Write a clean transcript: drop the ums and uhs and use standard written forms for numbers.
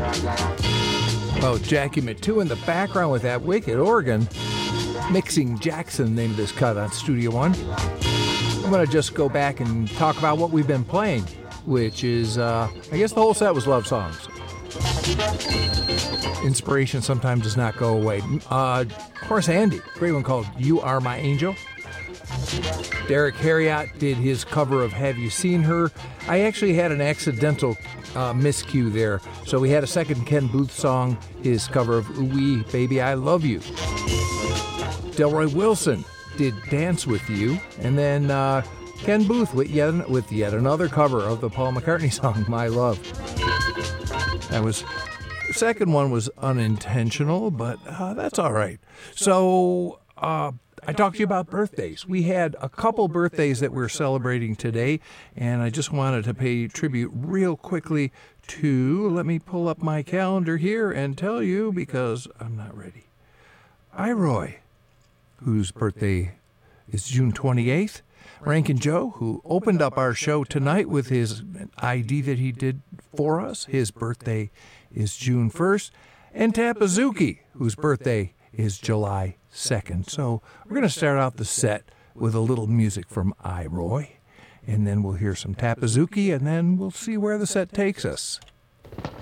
Oh, Jackie Matu in the background with that wicked organ. Mixing Jackson, name of this cut on Studio One. I'm going to just go back and talk about what we've been playing, which is, I guess the whole set was love songs. Inspiration sometimes does not go away. Horace Andy, great one called You Are My Angel. Derek Harriott did his cover of Have You Seen Her? I actually had an accidental miscue there. So we had a second Ken Booth song, his cover of Ooh Wee, Baby I Love You. Delroy Wilson did Dance With You. And then Ken Booth with yet another cover of the Paul McCartney song, My Love. The second one was unintentional, but that's all right. So I talked to you about birthdays. We had a couple birthdays that we're celebrating today, and I just wanted to pay tribute real quickly to, let me pull up my calendar here and tell you because I'm not ready. Iroy, whose birthday is June 28th. Rankin Joe, who opened up our show tonight with his ID that he did for us. His birthday is June 1st. And Tapazuki, whose birthday is July 2nd. So we're going to start out the set with a little music from Iroy, and then we'll hear some Tapazuki, and then we'll see where the set takes us.